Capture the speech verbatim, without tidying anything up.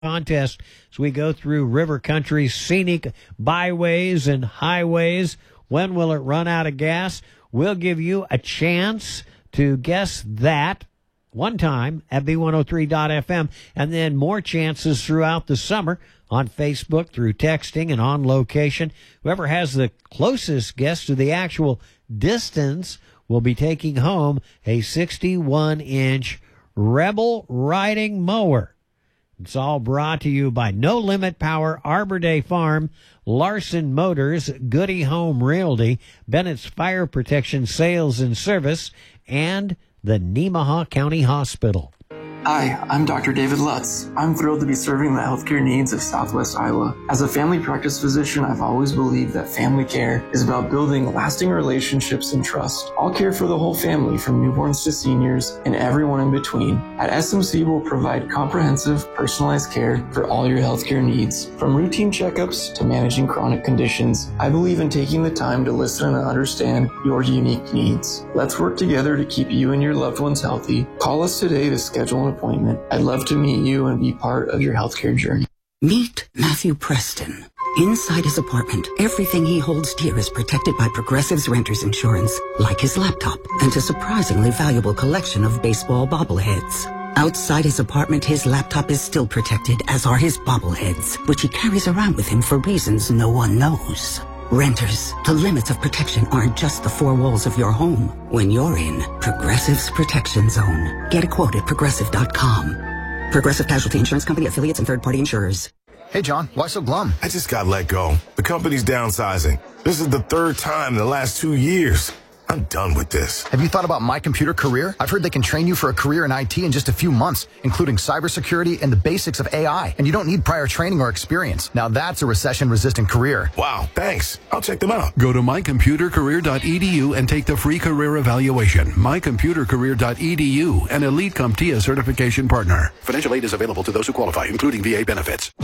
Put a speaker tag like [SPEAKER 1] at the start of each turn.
[SPEAKER 1] contest as we go through River Country's scenic byways and highways. When will it run out of gas? We'll give you a chance to guess that one time at B one oh three dot F M, and then more chances throughout the summer on Facebook, through texting, and on location. Whoever has the closest guess to the actual distance will be taking home a sixty-one inch Rebel riding mower. It's all brought to you by No Limit Power, Arbor Day Farm, Larson Motors, Goody Home Realty, Bennett's Fire Protection Sales and Service, and the Nemaha County Hospital.
[SPEAKER 2] Hi, I'm Doctor David Lutz. I'm thrilled to be serving the healthcare needs of Southwest Iowa. As a family practice physician, I've always believed that family care is about building lasting relationships and trust. I'll care for the whole family, from newborns to seniors and everyone in between. At S M C, we'll provide comprehensive, personalized care for all your healthcare needs. From routine checkups to managing chronic conditions, I believe in taking the time to listen and understand your unique needs. Let's work together to keep you and your loved ones healthy. Call us today to schedule an appointment. I'd love to meet you and be part of your healthcare journey.
[SPEAKER 3] Meet Matthew Preston. Inside his apartment, everything he holds dear is protected by Progressive's Renter's Insurance, like his laptop and a surprisingly valuable collection of baseball bobbleheads. Outside his apartment, his laptop is still protected, as are his bobbleheads, which he carries around with him for reasons no one knows. Renters, the limits of protection aren't just the four walls of your home. When you're in Progressive's Protection Zone, get a quote at progressive dot com. Progressive Casualty Insurance Company, affiliates, and third-party insurers.
[SPEAKER 4] Hey, John, why so glum?
[SPEAKER 5] I just got let go. The company's downsizing. This is the third time in the last two years. I'm done with this.
[SPEAKER 4] Have you thought about My Computer Career? I've heard they can train you for a career in I T in just a few months, including cybersecurity and the basics of A I. And you don't need prior training or experience. Now that's a recession-resistant career.
[SPEAKER 5] Wow, thanks. I'll check them out.
[SPEAKER 6] Go to my computer career dot e d u and take the free career evaluation. my computer career dot e d u, an Elite CompTIA certification partner. Financial aid is available to those who qualify, including V A benefits.